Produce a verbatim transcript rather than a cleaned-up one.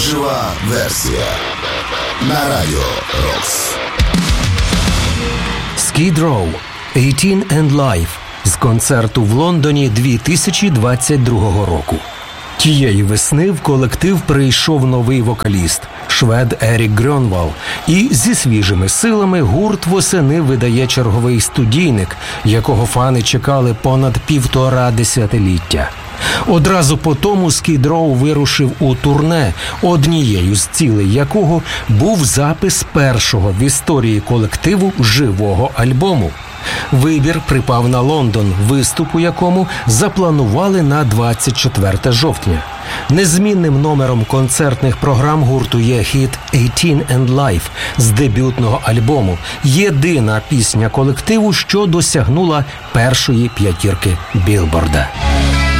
Жива версія на Радіо Рокс. Skid Row «eighteen and Live» з концерту в Лондоні дві тисячі двадцять другого року. Тієї весни в колектив прийшов новий вокаліст – швед Ерік Грьонвал, і зі свіжими силами гурт восени видає черговий студійник, якого фани чекали понад півтора десятиліття. Одразу по тому Skid Row вирушив у турне, однією з цілей якого був запис першого в історії колективу живого альбому. Вибір припав на Лондон, виступ у якому запланували на двадцять четверте жовтня. Незмінним номером концертних програм гурту є хіт «eighteen and Live» з дебютного альбому, єдина пісня колективу, що досягнула першої п'ятірки Білборда.